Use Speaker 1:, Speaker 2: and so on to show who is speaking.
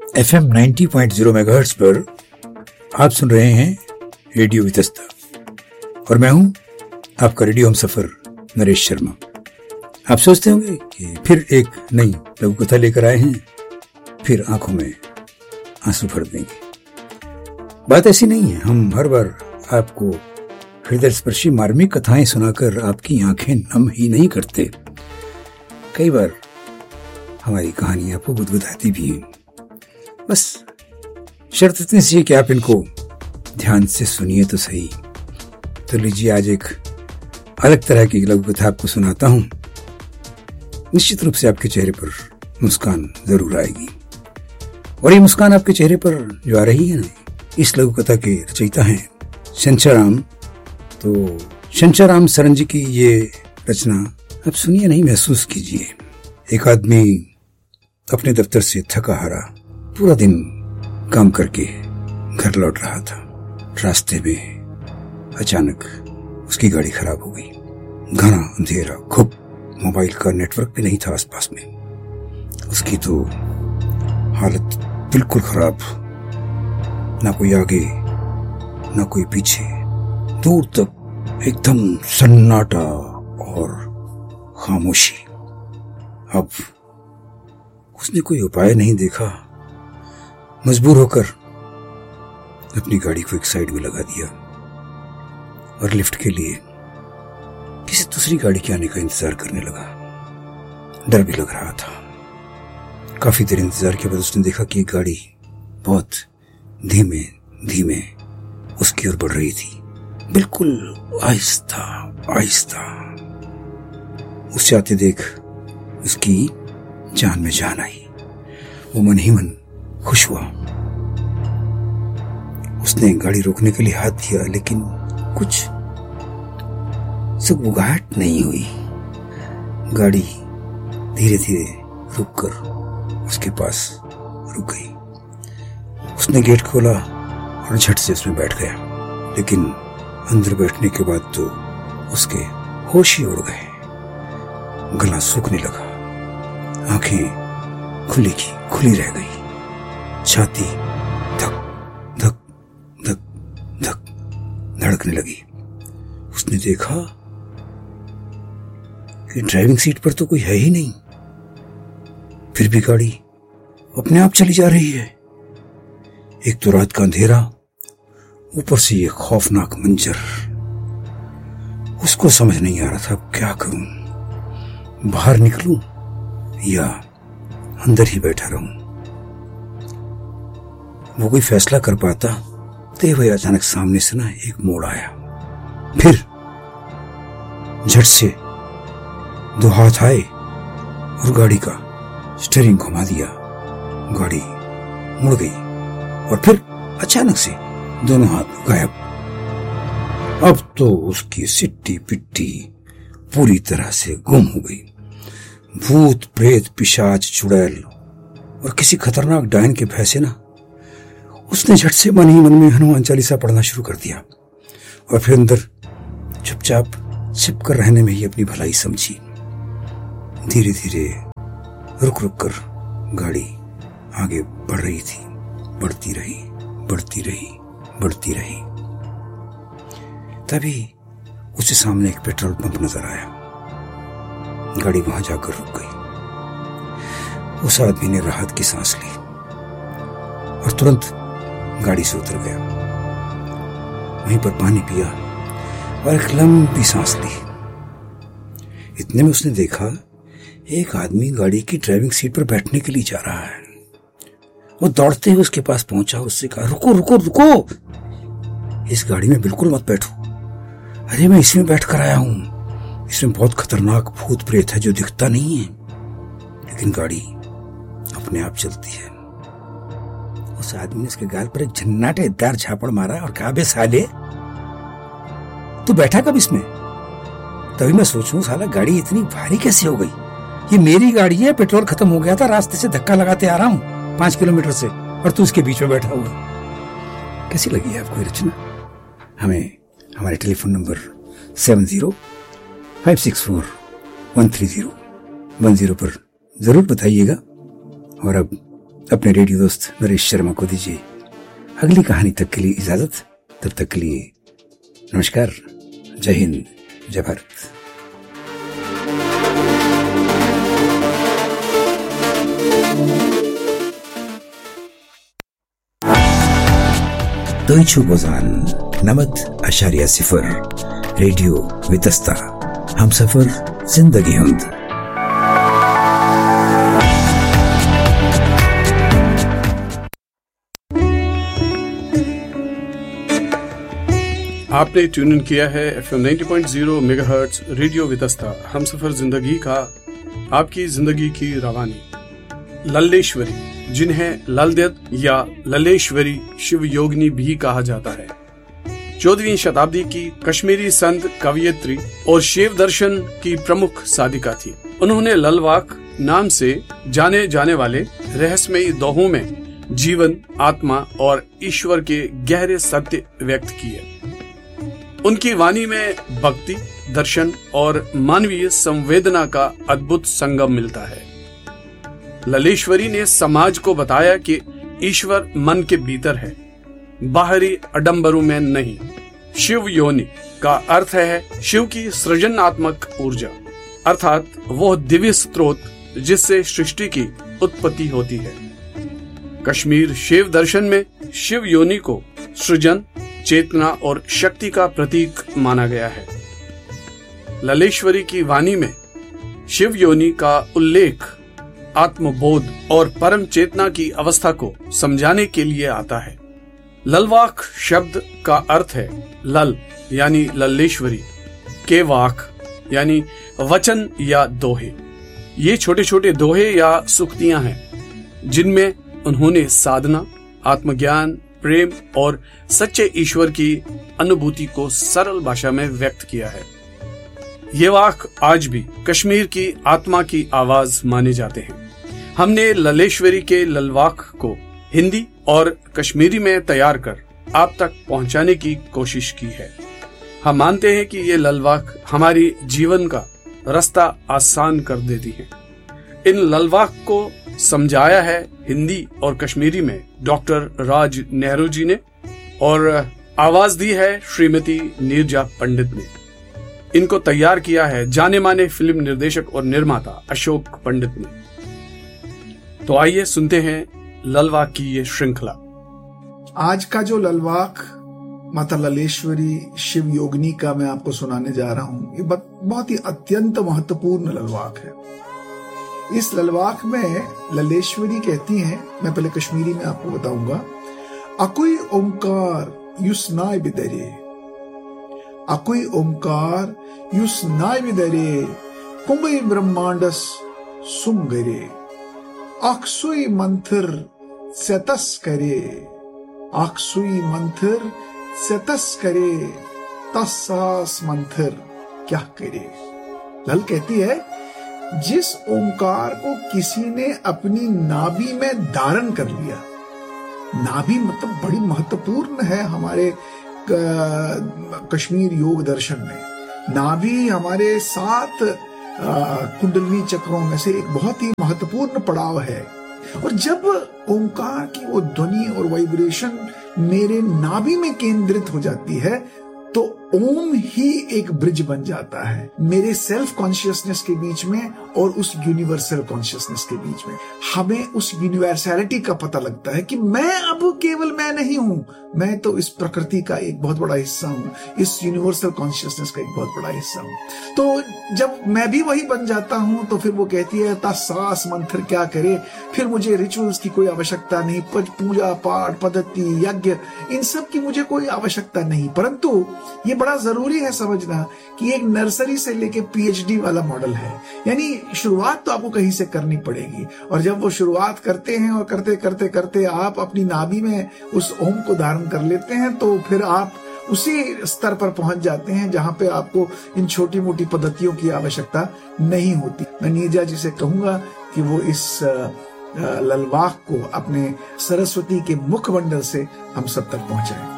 Speaker 1: FM 90.0 megahertz पर आप सुन रहे हैं रेडियो वितस्ता और मैं हूं आपका रेडियो हमसफर नरेश शर्मा। आप सोचते होंगे कि फिर एक नई लघु कथा लेकर आए हैं, फिर आंखों में आंसू भर देंगे। बात ऐसी नहीं है। हम हर बार आपको हृदय स्पर्शी मार्मिक कथाएं सुनाकर आपकी आंखें नम ही नहीं करते, कई बार हमारी कहानी आपको गुदगुदाती भी है। बस शर्त इतनी सी है कि आप इनको ध्यान से सुनिए तो सही। तो लीजिए, आज एक अलग तरह की लघु कथा आपको सुनाता हूं। निश्चित रूप से आपके चेहरे पर मुस्कान जरूर आएगी, और ये मुस्कान आपके चेहरे पर जो आ रही है ना, इस लघु कथा के रचयिता हैं शंचाराम। तो शंचाराम सरन जी की ये रचना आप सुनिए, नहीं महसूस कीजिए। एक आदमी अपने दफ्तर से थका हारा पूरा दिन काम करके घर लौट रहा था। रास्ते में अचानक उसकी गाड़ी खराब हो गई। घना अंधेरा, खूब मोबाइल का नेटवर्क भी नहीं था आसपास में। उसकी तो हालत बिल्कुल खराब, ना कोई आगे ना कोई पीछे, दूर तक एकदम सन्नाटा और खामोशी। अब उसने कोई उपाय नहीं देखा, मजबूर होकर अपनी गाड़ी को एक साइड में लगा दिया और लिफ्ट के लिए किसी दूसरी गाड़ी के आने का इंतजार करने लगा। डर भी लग रहा था। काफी देर इंतजार के बाद उसने देखा कि गाड़ी बहुत धीमे धीमे उसकी ओर बढ़ रही थी, बिल्कुल आहिस्ता आहिस्ता। उसे आते देख उसकी जान में जान आई। वो मन ही मन खुश हुआ। उसने गाड़ी रोकने के लिए हाथ दिया, लेकिन कुछ सुगबुगाहट नहीं हुई। गाड़ी धीरे धीरे रुककर उसके पास रुक गई। उसने गेट खोला और झट से उसमें बैठ गया, लेकिन अंदर बैठने के बाद तो उसके होश ही उड़ गए। गला सूखने लगा, आंखें खुली की खुली रह गई, छाती धक धक धक धक धड़कने लगी। उसने देखा कि ड्राइविंग सीट पर तो कोई है ही नहीं, फिर भी गाड़ी अपने आप चली जा रही है। एक तो रात का अंधेरा, ऊपर से ये खौफनाक मंजर। उसको समझ नहीं आ रहा था क्या करूं, बाहर निकलूं या अंदर ही बैठा रहूं। वो कोई फैसला कर पाता तो वही अचानक सामने से ना एक मोड़ आया। फिर झट से दो हाथ आए और गाड़ी का स्टीयरिंग घुमा दिया। गाड़ी मुड़ गई और फिर अचानक से दोनों हाथ गायब। अब तो उसकी सिट्टी पिट्टी पूरी तरह से गुम हो गई। भूत प्रेत पिशाच चुड़ैल और किसी खतरनाक डायन के भय से ना उसने झट से मन ही मन में हनुमान चालीसा पढ़ना शुरू कर दिया, और फिर अंदर चुपचाप छिप कर रहने में ही अपनी भलाई समझी। धीरे धीरे रुक रुक कर गाड़ी आगे बढ़ रही थी, बढ़ती रही बढ़ती रही बढ़ती रही। तभी उसे सामने एक पेट्रोल पंप नजर आया। गाड़ी वहां जाकर रुक गई। उस आदमी ने राहत की सांस ली और तुरंत गाड़ी से उतर गया। वहीं पर पानी पिया और एक लंबी सांस ली। इतने में उसने देखा एक आदमी गाड़ी की ड्राइविंग सीट पर बैठने के लिए जा रहा है। वो दौड़ते हुए उसके पास पहुंचा, उससे कहा, रुको रुको रुको, इस गाड़ी में बिल्कुल मत बैठो। अरे मैं इसमें बैठ कर आया हूं, इसमें बहुत खतरनाक भूत प्रेत है जो दिखता नहीं है, लेकिन गाड़ी अपने आप चलती है। उस आदमी ने उसके गाल पर एक झन्नाटेदार झापड़ मारा और कहा, बे साले, तू बैठा कब इसमें? तभी मैं सोचूं साला गाड़ी इतनी भारी कैसे हो गई? ये मेरी गाड़ी है, पेट्रोल खत्म हो गया था, रास्ते से धक्का लगाते आ रहा हूं 5 किलोमीटर से, और तू इसके बीच में बैठा हुआ। कैसी लगी है आपको रचना? हमें हमारे टेलीफोन नंबर 7056413010 पर जरूर बताइएगा। और अब अपने रेडियो दोस्त नरेश शर्मा को दीजिए अगली कहानी तक के लिए इजाजत। तब तक के लिए नमस्कार, जय हिंद, जय Bharat. Deutsche Welle 90.0 radio Vitasta, हम सफर जिंदगी हुंद।
Speaker 2: आपने ट्यून इन किया है FM 90.0 मेगाहर्ट्ज रेडियो वितस्ता, हम सफर जिंदगी का, आपकी जिंदगी की रवानी। लल्लेश्वरी, जिन्हें ललदेव या लल्लेश्वरी शिव योगिनी भी कहा जाता है, 14वीं शताब्दी की कश्मीरी संत, कवयित्री और शिव दर्शन की प्रमुख साधिका थी। उन्होंने ललवाक नाम से जाने जाने वाले रहस्यमयी दोहों में जीवन, आत्मा और ईश्वर के गहरे सत्य व्यक्त किए। उनकी वाणी में भक्ति, दर्शन और मानवीय संवेदना का अद्भुत संगम मिलता है। लल्लेश्वरी ने समाज को बताया कि ईश्वर मन के भीतर है, बाहरी आडंबरों में नहीं। शिव योनि का अर्थ है शिव की सृजनात्मक ऊर्जा, अर्थात वह दिव्य स्रोत जिससे सृष्टि की उत्पत्ति होती है। कश्मीर शिव दर्शन में शिव योनि को सृजन, चेतना और शक्ति का प्रतीक माना गया है। लल्लेश्वरी की वाणी में शिव योनि का उल्लेख आत्मबोध और परम चेतना की अवस्था को समझाने के लिए आता है। ललवाक शब्द का अर्थ है लल यानी लल्लेश्वरी, के वाक यानी वचन या दोहे। ये छोटे छोटे दोहे या सुक्तियां हैं जिनमें उन्होंने साधना, आत्मज्ञान, प्रेम और सच्चे ईश्वर की अनुभूति को सरल भाषा में व्यक्त किया है। ये वाक आज भी कश्मीर की आत्मा की आवाज माने जाते हैं। हमने लल्लेश्वरी के ललवाक को हिंदी और कश्मीरी में तैयार कर आप तक पहुंचाने की कोशिश की है। हम मानते हैं कि ये ललवाक हमारी जीवन का रास्ता आसान कर देती है। इन ललवाक को समझाया है हिंदी और कश्मीरी में डॉक्टर राज नेहरू जी ने और आवाज दी है श्रीमती नीरजा पंडित ने। इनको तैयार किया है जाने माने फिल्म निर्देशक और निर्माता अशोक पंडित ने। तो आइए सुनते हैं ललवाक की ये श्रृंखला।
Speaker 3: आज का जो ललवाक माता लल्लेश्वरी शिव योगिनी का मैं आपको सुनाने जा रहा हूं, ये बहुत ही अत्यंत महत्वपूर्ण ललवाक है। इस ललवाक में लल्लेश्वरी कहती हैं, मैं पहले कश्मीरी में आपको बताऊंगा, अकुई ओंकार युस्नाय बिदरे, अकुई ओंकार युस्नाय बिदरे, कुंभई ब्रह्मांडस सुमगरे, अक्सुई मंथर सेतस करे, अक्सुई मंथर सेतस करे, तस्सास मंथर क्या करे। लल कहती है, जिस ओंकार को किसी ने अपनी नाभि में धारण कर लिया, नाभि मतलब बड़ी महत्वपूर्ण है हमारे कश्मीर योग दर्शन में। नाभि हमारे 7 कुंडलिनी चक्रों में से एक बहुत ही महत्वपूर्ण पड़ाव है। और जब ओंकार की वो ध्वनि और वाइब्रेशन मेरे नाभि में केंद्रित हो जाती है तो ओम ही एक ब्रिज बन जाता है मेरे सेल्फ कॉन्शियसनेस के बीच में और उस यूनिवर्सल कॉन्शियसनेस के बीच में। हमें उस यूनिवर्सैलिटी का पता लगता है कि मैं अब केवल मैं नहीं हूं, मैं तो इस प्रकृति का एक बहुत बड़ा हिस्सा हूं, इस यूनिवर्सल कॉन्शियसनेस का एक बहुत बड़ा हिस्सा हूं। तो जब मैं भी वही बन जाता हूं तो फिर वो कहती है ता सास मंत्र क्या करे, फिर मुझे रिचुअल्स की कोई आवश्यकता नहीं, पूजा पाठ पद्धति यज्ञ इन सब की मुझे कोई आवश्यकता नहीं। परंतु ये बड़ा जरूरी है समझना कि एक नर्सरी से लेके पीएचडी वाला मॉडल है, यानी शुरुआत तो आपको कहीं से करनी पड़ेगी। और जब वो शुरुआत करते हैं और करते करते करते आप अपनी नाभि में उस ओम को धारण कर लेते हैं तो फिर आप उसी स्तर पर पहुंच जाते हैं जहां पे आपको इन छोटी मोटी पद्धतियों की आवश्यकता नहीं होती। मैं नीरजा जी से कहूंगा कि वो इस ललवाक को अपने सरस्वती के मुखमंडल से हम सब तक पहुंचाएं।